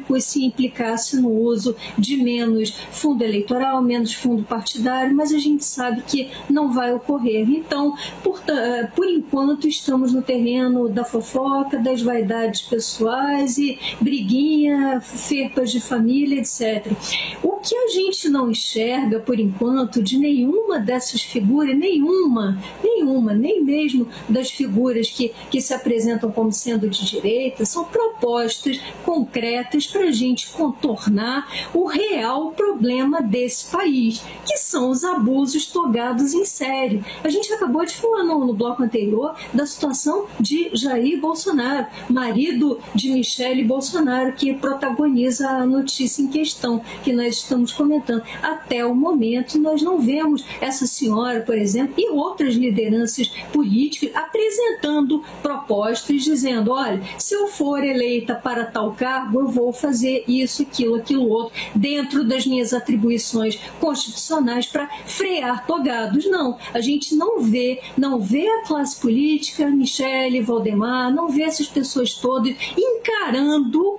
público se implicasse no uso de menos fundo eleitoral, menos fundo partidário, mas a gente sabe que não vai ocorrer. Então, por enquanto, estamos no terreno da fofoca, das vaidades pessoais e briguinha, ferpas de família, etc. O que a gente não enxerga, por enquanto, de nenhuma dessas figuras, nenhuma, nem mesmo das figuras que se apresentam como sendo de direita, são propostas concretas para a gente contornar o real problema desse país, que são os abusos togados em série. A gente acabou de falar no bloco anterior da situação de Jair Bolsonaro, marido de Michele Bolsonaro, que protagoniza a notícia em questão, que nós estamos comentando. Até o momento, nós não vemos essa senhora, por exemplo, e outras lideranças políticas apresentando propostas, dizendo, olha, se eu for eleita para tal cargo, eu vou fazer isso, aquilo outro, dentro das minhas atribuições constitucionais para frear togados. Não, a gente não vê a classe política, Michele, Valdemar, não vê essas pessoas todas encarando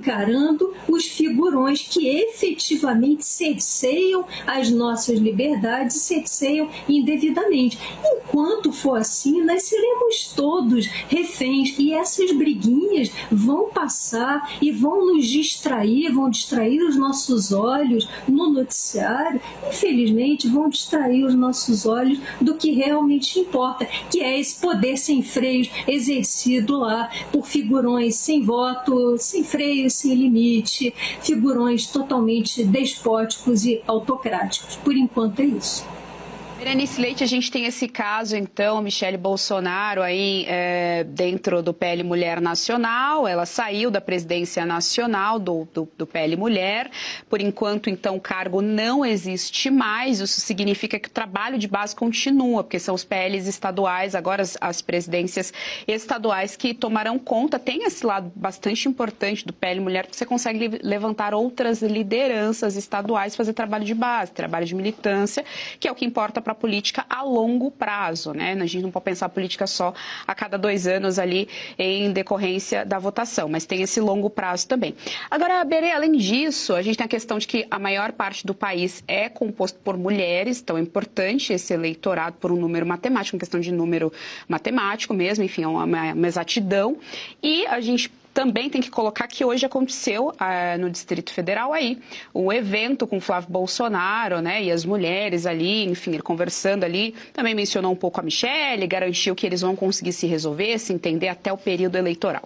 os figurões que efetivamente cerceiam as nossas liberdades, cerceiam indevidamente. Enquanto for assim, nós seremos todos reféns e essas briguinhas vão passar e vão nos distrair, vão distrair os nossos olhos no noticiário, infelizmente vão distrair os nossos olhos do que realmente importa, que é esse poder sem freios exercido lá por figurões sem voto, sem freio, sem limite, figurões totalmente despóticos e autocráticos. Por enquanto é isso. Berenice Leite, a gente tem esse caso, então, Michele Bolsonaro aí dentro do PL Mulher Nacional, ela saiu da presidência nacional do PL Mulher, por enquanto, então, o cargo não existe mais, isso significa que o trabalho de base continua, porque são os PLs estaduais, agora as presidências estaduais que tomarão conta, tem esse lado bastante importante do PL Mulher, porque você consegue levantar outras lideranças estaduais, fazer trabalho de base, trabalho de militância, que é o que importa para a política a longo prazo, né? A gente não pode pensar a política só a cada 2 anos ali em decorrência da votação, mas tem esse longo prazo também. Agora, Berê, além disso, a gente tem a questão de que a maior parte do país é composto por mulheres, então é importante esse eleitorado por um número matemático, uma questão de número matemático mesmo, enfim, é uma exatidão, e a gente também tem que colocar que hoje aconteceu no Distrito Federal aí um evento com Flávio Bolsonaro, né, e as mulheres ali, enfim, ele conversando ali, também mencionou um pouco a Michele, garantiu que eles vão conseguir se resolver, se entender até o período eleitoral.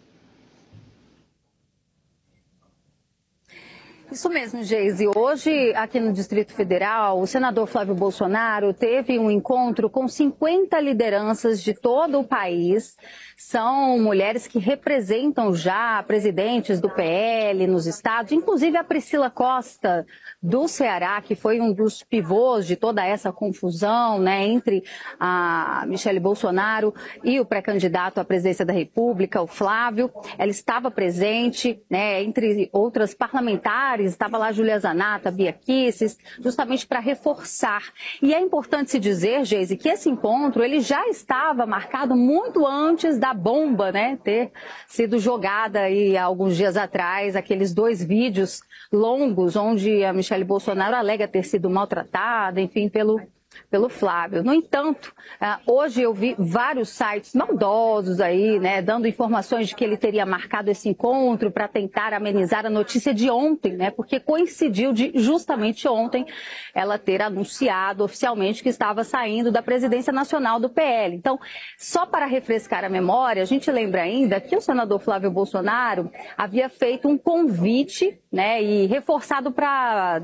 Isso mesmo, Geise. Hoje, aqui no Distrito Federal, o senador Flávio Bolsonaro teve um encontro com 50 lideranças de todo o país. São mulheres que representam já presidentes do PL nos estados, inclusive a Priscila Costa, do Ceará, que foi um dos pivôs de toda essa confusão, né, entre a Michele Bolsonaro e o pré-candidato à presidência da República, o Flávio. Ela estava presente, né, entre outras parlamentares, estava lá a Júlia Zanata, a Bia Kicis, justamente para reforçar. E é importante se dizer, Geise, que esse encontro ele já estava marcado muito antes da bomba, né, ter sido jogada aí há alguns dias atrás, aqueles 2 vídeos longos onde a Michele Bolsonaro alega ter sido maltratada, enfim, pelo Flávio. No entanto, hoje eu vi vários sites maldosos aí, né, dando informações de que ele teria marcado esse encontro para tentar amenizar a notícia de ontem, né, porque coincidiu de justamente ontem ela ter anunciado oficialmente que estava saindo da presidência nacional do PL. Então, só para refrescar a memória, a gente lembra ainda que o senador Flávio Bolsonaro havia feito um convite, né, e reforçado para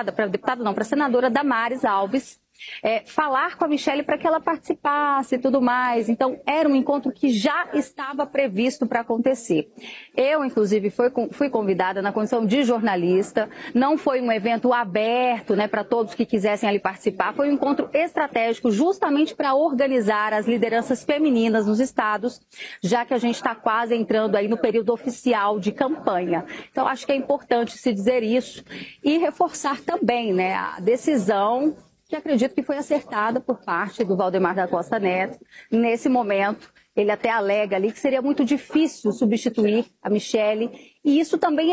a senadora Damares Alves, falar com a Michele para que ela participasse e tudo mais. Então, era um encontro que já estava previsto para acontecer. Eu, inclusive, fui convidada na condição de jornalista. Não foi um evento aberto, né, para todos que quisessem ali participar. Foi um encontro estratégico justamente para organizar as lideranças femininas nos estados, já que a gente está quase entrando aí no período oficial de campanha. Então, acho que é importante se dizer isso e reforçar também, né, a decisão que acredito que foi acertada por parte do Valdemar da Costa Neto. Nesse momento, ele até alega ali que seria muito difícil substituir a Michele, e isso também